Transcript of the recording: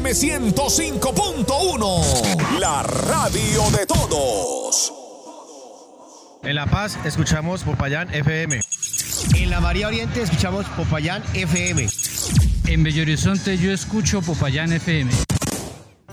FM 105.1, la radio de todos. En La Paz escuchamos Popayán FM. En la María Oriente escuchamos Popayán FM. En Bello Horizonte yo escucho Popayán FM.